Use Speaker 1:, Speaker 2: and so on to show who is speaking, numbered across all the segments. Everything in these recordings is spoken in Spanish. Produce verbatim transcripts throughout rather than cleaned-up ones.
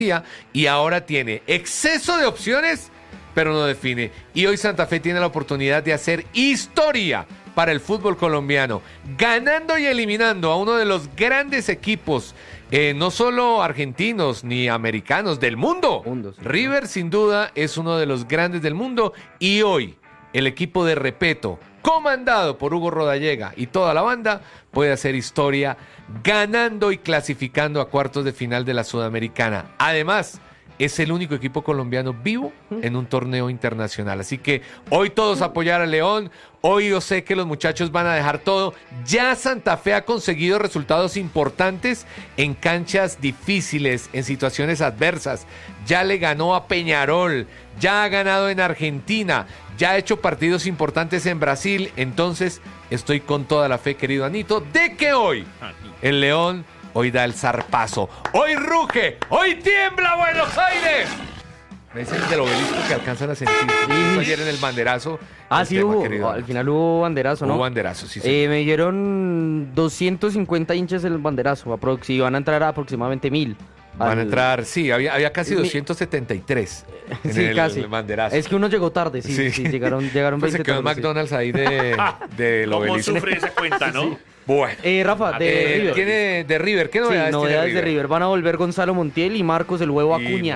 Speaker 1: y ahora tiene exceso de opciones, pero no define. Y hoy Santa Fe tiene la oportunidad de hacer historia para el fútbol colombiano, ganando y eliminando a uno de los grandes equipos, eh, no solo argentinos ni americanos, del mundo. mundo sí. River, sin duda, es uno de los grandes del mundo, y hoy el equipo de Repeto, comandado por Hugo Rodallega y toda la banda, puede hacer historia ganando y clasificando a cuartos de final de la Sudamericana. Además, es el único equipo colombiano vivo en un torneo internacional. Así que hoy todos apoyar a León. Hoy yo sé que los muchachos van a dejar todo. Ya Santa Fe ha conseguido resultados importantes en canchas difíciles, en situaciones adversas. Ya le ganó a Peñarol, ya ha ganado en Argentina, ya ha hecho partidos importantes en Brasil. Entonces estoy con toda la fe, querido Anito, de que hoy el León hoy da el zarpazo. Hoy ruge, hoy tiembla Buenos Aires. Me dicen del obelisco que alcanzan a sentir. Sí. Ayer en el banderazo.
Speaker 2: Ah, sí hubo. Querido. Al final hubo banderazo, ¿no?
Speaker 1: Hubo banderazo, sí. sí.
Speaker 2: Eh, me dieron doscientos cincuenta hinchas en el banderazo. Y van a entrar a aproximadamente mil.
Speaker 1: Van al... a entrar, sí, había, había casi doscientos setenta y tres en
Speaker 2: sí,
Speaker 1: el,
Speaker 2: casi.
Speaker 1: el banderazo.
Speaker 2: Es que uno llegó tarde, sí, sí, sí llegaron, llegaron
Speaker 1: pues
Speaker 2: veinte.
Speaker 1: Se quedó en McDonald's sí. ahí de, de lo
Speaker 3: ¿Cómo sufre esa cuenta, no?
Speaker 2: Sí.
Speaker 1: Bueno.
Speaker 2: Eh, Rafa, de
Speaker 1: eh,
Speaker 2: River.
Speaker 1: ¿Tiene de River? ¿Qué novedades,
Speaker 2: sí, novedades
Speaker 1: tiene River?
Speaker 2: de River? Van a volver Gonzalo Montiel y Marcos el Huevo Acuña.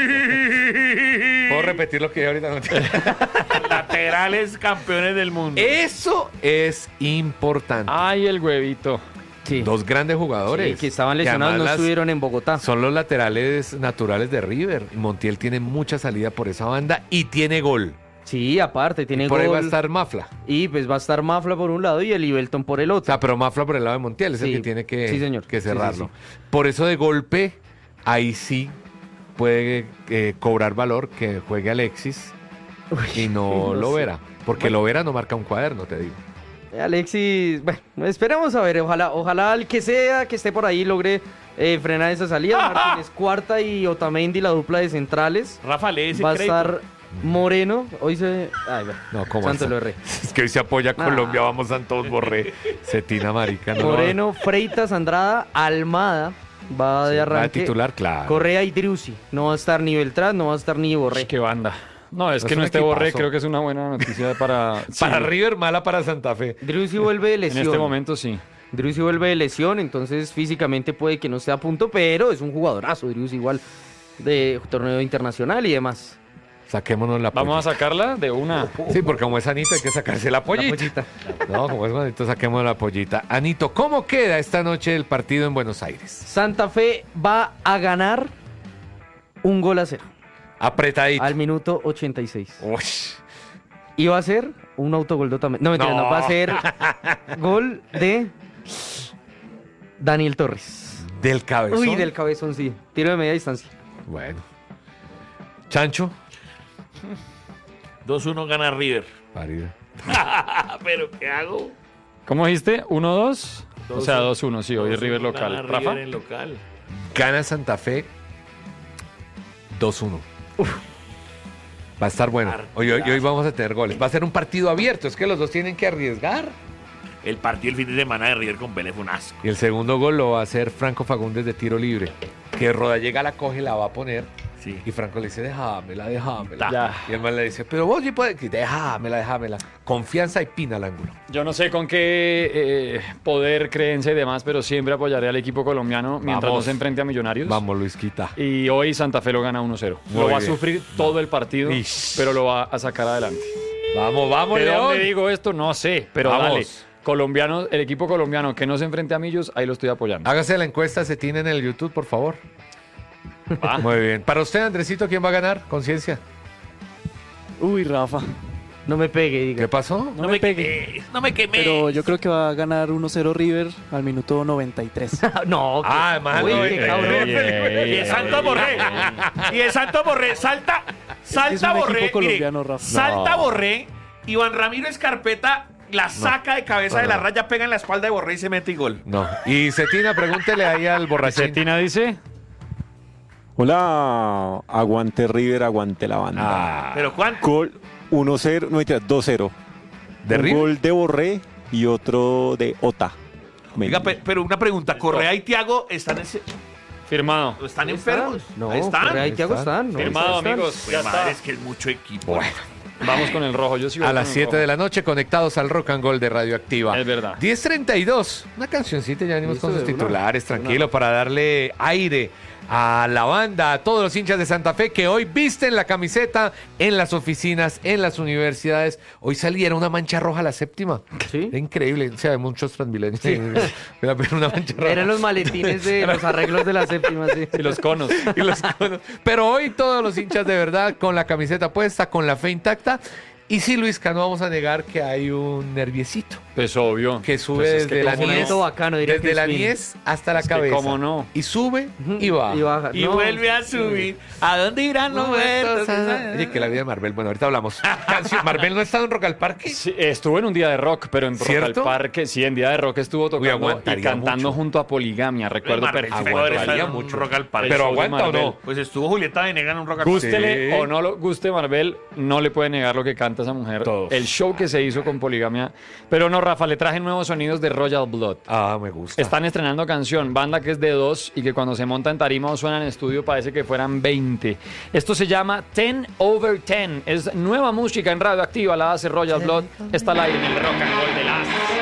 Speaker 1: Y... ¿Puedo repetir lo que yo ahorita no te...
Speaker 3: Laterales campeones del mundo.
Speaker 1: Eso es importante.
Speaker 4: Ay, el huevito.
Speaker 2: Sí.
Speaker 1: Dos grandes jugadores.
Speaker 2: Sí, que estaban lesionados,
Speaker 1: que
Speaker 2: no
Speaker 1: las,
Speaker 2: estuvieron en Bogotá.
Speaker 1: Son los laterales naturales de River. Montiel tiene mucha salida por esa banda y tiene gol.
Speaker 2: Sí, aparte, tiene
Speaker 1: y por
Speaker 2: gol.
Speaker 1: Por ahí va a estar Mafla.
Speaker 2: Y pues va a estar Mafla por un lado y el Ibelton por el otro.
Speaker 1: O sea, pero Mafla por el lado de Montiel es sí. el que tiene que,
Speaker 2: sí, señor.
Speaker 1: que cerrarlo.
Speaker 2: Sí, sí, sí.
Speaker 1: Por eso de golpe, ahí sí puede eh, cobrar valor que juegue Alexis Uy, y no, no Lovera. Porque bueno. Lovera no marca un cuaderno, te digo.
Speaker 2: Alexis, bueno, esperemos a ver, ojalá, ojalá el que sea que esté por ahí logre eh, frenar esa salida. Martínez Cuarta y Otamendi, la dupla de centrales.
Speaker 3: Rafa, lee ese
Speaker 2: Va a
Speaker 3: crédito.
Speaker 2: estar Moreno, hoy se... Ay, bueno,
Speaker 1: no, ¿cómo
Speaker 2: Santos lo erré.
Speaker 1: Es que hoy se apoya a Colombia, ah. vamos Santos Borré. Cetina marica. No,
Speaker 2: Moreno, Freitas, Andrada, Almada, va sí, de arranque.
Speaker 1: Va a titular, claro.
Speaker 2: Correa y Driussi. No va a estar ni Beltrán, no va a estar ni Borré.
Speaker 4: Qué banda. No, es
Speaker 1: no
Speaker 4: que
Speaker 1: es
Speaker 4: no esté
Speaker 1: equipazo.
Speaker 4: Borré, creo que es una buena noticia para...
Speaker 1: para
Speaker 4: sí.
Speaker 1: River, mala para Santa Fe.
Speaker 2: Driussi vuelve de lesión.
Speaker 4: En este momento sí.
Speaker 2: Driussi vuelve de lesión, entonces físicamente puede que no esté a punto, pero es un jugadorazo, Driussi igual, de torneo internacional y demás.
Speaker 1: Saquémonos la pollita.
Speaker 4: Vamos a sacarla de una.
Speaker 1: Sí, porque como es Anito hay que sacarse la pollita. La pollita. No, como es Anito, saquemos la pollita. Anito, ¿cómo queda esta noche el partido en Buenos Aires?
Speaker 2: Santa Fe va a ganar un gol a cero.
Speaker 1: Apretadito.
Speaker 2: Al minuto ochenta y seis.
Speaker 1: Uy.
Speaker 2: Y va a ser un autogol de Otamendi. No, mentira, no. no, va a ser gol de Daniel Torres.
Speaker 1: ¿Del cabezón?
Speaker 2: Uy, del cabezón, sí. Tiro de media distancia.
Speaker 1: Bueno. Chancho.
Speaker 3: dos uno gana River.
Speaker 1: Parido.
Speaker 3: ¿Pero qué hago?
Speaker 4: ¿Cómo dijiste? ¿uno dos? O sea, dos uno, sí, hoy es River local.
Speaker 3: Gana
Speaker 4: ¿Rafa?
Speaker 3: River en local.
Speaker 1: Gana Santa Fe dos uno. Uf. Va a estar bueno. Hoy, hoy, hoy vamos a tener goles. Va a ser un partido abierto. Es que los dos tienen que arriesgar.
Speaker 3: El partido el fin de semana de River con Vélez fue un asco.
Speaker 1: Y el segundo gol lo va a hacer Franco Fagundes de tiro libre. Que Rodallega la coge, la va a poner. Sí. Y Franco le dice, déjamela, déjamela.
Speaker 4: Ya.
Speaker 1: Y el man le dice, pero vos sí puedes, déjamela, déjamela. Confianza y pina al ángulo.
Speaker 4: Yo no sé con qué eh, poder, creencia y demás, pero siempre apoyaré al equipo colombiano mientras
Speaker 1: Vamos.
Speaker 4: no se enfrente a Millonarios.
Speaker 1: Vamos, Luisquita.
Speaker 4: Y hoy Santa Fe lo gana uno cero.
Speaker 1: Muy
Speaker 4: Lo va
Speaker 1: bien.
Speaker 4: a sufrir todo el partido,
Speaker 1: Ish.
Speaker 4: pero lo va a sacar adelante.
Speaker 1: Vamos, vamos,
Speaker 4: ¿De
Speaker 1: León.
Speaker 4: dónde digo esto? No sé, pero
Speaker 1: Vamos.
Speaker 4: dale. Colombiano, el equipo colombiano que no se enfrente a Millos, ahí lo estoy apoyando.
Speaker 1: Hágase la encuesta, se tiene en el YouTube, por favor.
Speaker 4: Va.
Speaker 1: Muy bien. Para usted, Andresito, ¿quién va a ganar? Conciencia.
Speaker 5: Uy, Rafa.
Speaker 2: No me pegue, diga.
Speaker 1: ¿Qué pasó?
Speaker 5: No,
Speaker 3: No,
Speaker 5: me
Speaker 3: me
Speaker 5: pegue.
Speaker 3: quemé, no me quemé.
Speaker 5: Pero yo creo que va a ganar uno cero River al minuto noventa y tres.
Speaker 2: no, que...
Speaker 1: Ah, además,
Speaker 2: Uy,
Speaker 1: no,
Speaker 2: qué
Speaker 1: eh,
Speaker 2: cabrón.
Speaker 4: eh,
Speaker 3: Y el Santo Borré. Y el Santo Borré. Salta. Salta
Speaker 5: es un equipo
Speaker 3: Borré.
Speaker 5: colombiano,
Speaker 3: mire,
Speaker 5: Rafa.
Speaker 3: salta
Speaker 1: No.
Speaker 3: Borré. Iván Ramiro Escarpeta la saca de cabeza
Speaker 1: No,
Speaker 3: de la
Speaker 1: no.
Speaker 3: raya, pega en la espalda de Borré y se mete y gol.
Speaker 1: No. Y Cetina, pregúntele ahí al borrachín.
Speaker 4: Cetina dice...
Speaker 6: Hola, aguante River, aguante la banda.
Speaker 1: Ah,
Speaker 3: Pero Juan,
Speaker 6: Gol uno cero, no mentira, dos cero.
Speaker 1: ¿de
Speaker 6: Un
Speaker 1: River?
Speaker 6: gol de Borré y otro de Ota.
Speaker 3: oiga, pe- pero una pregunta, Correa y Thiago están ese-
Speaker 4: Firmado.
Speaker 3: ¿Están
Speaker 2: Ahí
Speaker 3: enfermos?
Speaker 2: No,
Speaker 3: Ahí están.
Speaker 2: Correa y Thiago están. ¿no?
Speaker 4: Firmado,
Speaker 2: Ahí están.
Speaker 4: amigos.
Speaker 3: Pues
Speaker 4: Ya
Speaker 3: madre,
Speaker 4: está.
Speaker 3: es que es mucho equipo.
Speaker 1: Bueno.
Speaker 4: Vamos con el rojo. Yo sí voy
Speaker 1: A
Speaker 4: con
Speaker 1: las
Speaker 4: el
Speaker 1: siete
Speaker 4: rojo.
Speaker 1: de la noche conectados al Rock and Gold de Radioactiva.
Speaker 4: Es verdad.
Speaker 1: diez treinta y dos. Una cancioncita, ya venimos
Speaker 2: Listo,
Speaker 1: con sus
Speaker 2: de una.
Speaker 1: titulares, tranquilo, para darle aire a la banda, a todos los hinchas de Santa Fe que hoy visten la camiseta en las oficinas, en las universidades. Hoy saliera una mancha roja la séptima.
Speaker 2: Sí.
Speaker 1: Es increíble. O sea, hay muchos transmilenios. Voy a ver una mancha roja.
Speaker 2: Eran los maletines de los arreglos de la séptima, sí.
Speaker 4: Y los conos.
Speaker 1: Y los conos. Pero hoy todos los hinchas de verdad con la camiseta puesta, con la fe intacta. Y sí, Luisca, no vamos a negar que hay un nerviecito
Speaker 4: Pues obvio.
Speaker 1: que sube
Speaker 4: Pues es
Speaker 1: desde
Speaker 4: que
Speaker 1: la
Speaker 4: cómo no.
Speaker 1: niez,
Speaker 2: Bacano, diría
Speaker 1: desde la
Speaker 2: Crispin.
Speaker 1: niez hasta la
Speaker 4: Es que
Speaker 1: cabeza.
Speaker 4: cómo no.
Speaker 1: Y sube y baja.
Speaker 2: Y baja.
Speaker 3: Y
Speaker 2: No,
Speaker 3: vuelve a subir. ¿A dónde irán los muertos?
Speaker 1: Oye, que la vida de Marvel. Bueno, ahorita hablamos. Canción. ¿Marvel no ha estado en Rock al Parque?
Speaker 4: Sí, estuvo en un día de rock, pero en Rock
Speaker 1: ¿Cierto?
Speaker 4: al Parque, sí, en día de rock estuvo tocando y
Speaker 1: aguantaría
Speaker 4: cantando
Speaker 1: mucho.
Speaker 4: junto a Poligamia, recuerdo
Speaker 3: Marvel,
Speaker 4: perfecto.
Speaker 3: sí puede
Speaker 1: Aguantaría
Speaker 3: estar en un
Speaker 1: mucho.
Speaker 3: Rock al Parque.
Speaker 4: El
Speaker 1: Pero
Speaker 4: show de
Speaker 1: aguanta o
Speaker 4: Marvel.
Speaker 1: no.
Speaker 3: Pues estuvo Julieta Venegas en un Rock al Parque.
Speaker 4: Gústele
Speaker 1: Sí.
Speaker 4: o no lo guste Marvel, no le puede negar lo que canta esa mujer.
Speaker 1: Todos.
Speaker 4: El show que se hizo con Poligamia. Pero no, Rafa, le traje nuevos sonidos de Royal Blood.
Speaker 1: Ah, me gusta.
Speaker 4: Están estrenando canción, banda que es de dos y que cuando se monta en tarima o suena en estudio parece que fueran veinte. Esto se llama ten over ten. Es nueva música en Radioactiva, la hace Royal Blood. Está al aire en el Rock and Roll de las